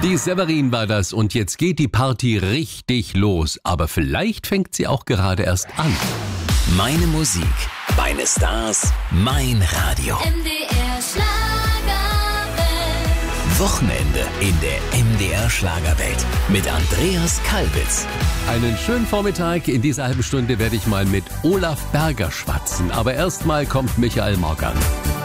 Die Severin war das und jetzt geht die Party richtig los. Aber vielleicht fängt sie auch gerade erst an. Meine Musik, meine Stars, mein Radio. MDR Schlagerwelt. Wochenende in der MDR Schlagerwelt mit Andreas Kalbitz. Einen schönen Vormittag. In dieser halben Stunde werde ich mal mit Olaf Berger schwatzen. Aber erstmal kommt Michael Morgan.